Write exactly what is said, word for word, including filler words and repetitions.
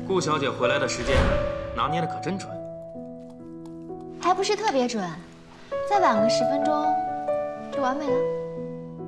顾小姐回来的时间拿捏的可真准， 还不是特别准，再晚个十分钟就完美了。